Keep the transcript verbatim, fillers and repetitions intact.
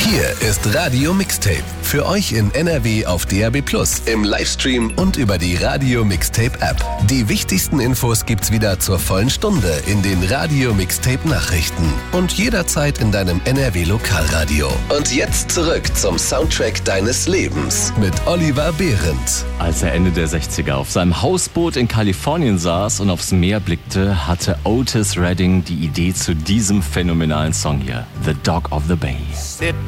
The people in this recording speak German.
Hier ist Radio Mixtape. Für euch in N R W auf D A B plus, im Livestream und über die Radio Mixtape App. Die wichtigsten Infos gibt's wieder zur vollen Stunde in den Radio Mixtape Nachrichten und jederzeit in deinem N R W Lokalradio. Und jetzt zurück zum Soundtrack deines Lebens mit Oliver Behrendt. Als er Ende der sechziger auf seinem Hausboot in Kalifornien saß und aufs Meer blickte, hatte Otis Redding die Idee zu diesem phänomenalen Song hier, The Dog of the Bay.